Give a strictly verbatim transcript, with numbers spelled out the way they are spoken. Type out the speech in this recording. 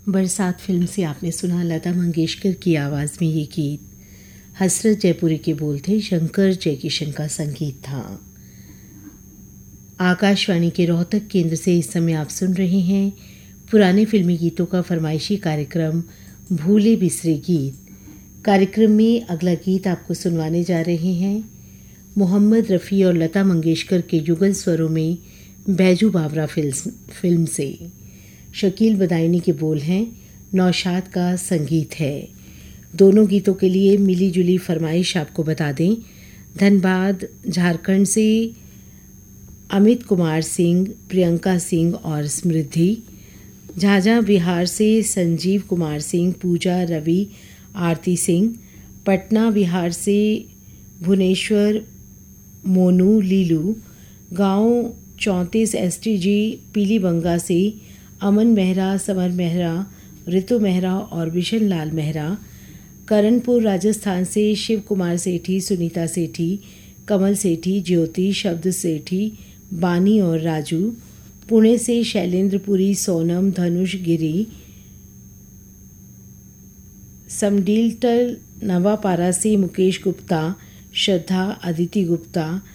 बरसात फिल्म से आपने सुना लता मंगेशकर की आवाज़ में ये गीत। हसरत जयपुरी के बोल थे, शंकर जयकिशन का संगीत था। आकाशवाणी के रोहतक केंद्र से इस समय आप सुन रहे हैं पुराने फिल्मी गीतों का फरमाइशी कार्यक्रम भूले बिसरे गीत। कार्यक्रम में अगला गीत आपको सुनवाने जा रहे हैं मोहम्मद रफ़ी और लता मंगेशकर के युगल स्वरों में बैजू बावरा फिल्म फिल्म से। शकील बदायूनी के बोल हैं, नौशाद का संगीत है। दोनों गीतों के लिए मिली जुली फरमाइश आपको बता दें। धनबाद झारखंड से अमित कुमार सिंह, प्रियंका सिंह और स्मृति। झाझा बिहार से संजीव कुमार सिंह, पूजा, रवि, आरती सिंह। पटना बिहार से भुवनेश्वर, मोनू, लीलू। गांव चौंतीस एस टी जी पीलीबंगा से अमन मेहरा, समर मेहरा, ऋतु मेहरा और बिशन लाल मेहरा। करणपुर राजस्थान से शिव कुमार सेठी, सुनीता सेठी, कमल सेठी, ज्योति, शब्द सेठी, बानी और राजू। पुणे से शैलेंद्रपुरी, सोनम, धनुष, गिरी। समडीलटल नवापारा से मुकेश गुप्ता, श्रद्धा, अदिति गुप्ता।